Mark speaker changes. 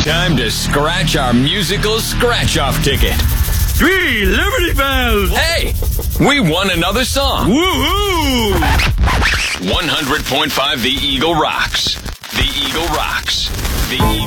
Speaker 1: Time to scratch our musical scratch-off ticket.
Speaker 2: 3 Liberty Bells!
Speaker 1: Hey, we won another song.
Speaker 2: Woohoo!
Speaker 1: 100.5 The Eagle rocks. The Eagle rocks. The Eagle